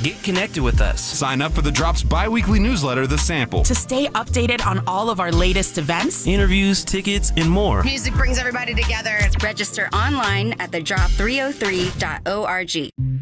Get connected with us. Sign up for the Drop's bi-weekly newsletter, The Sample, to stay updated on all of our latest events, interviews, tickets, and more. Music brings everybody together. Register online at thedrop303.org.